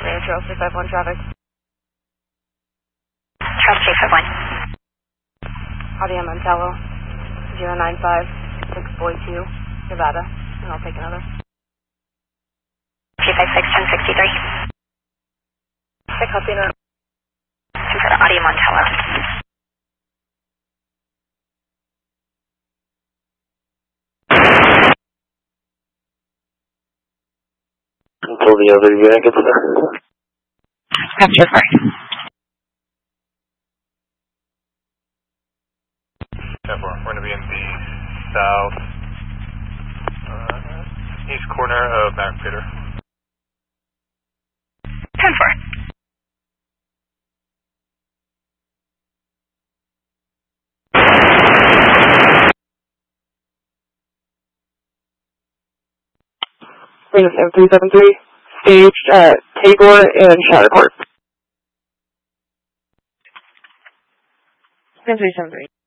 Trail 651 traffic. Trail 651. Audio Montello, 095642, Nevada, and I'll take another. 256-1063. Check Hopina. Audio Montello. Until the other unit gets there. Capture 4. We're going to be in the south east corner of McPeter. 10-4. Venus M373, staged at Tabor and Shatterport. M373.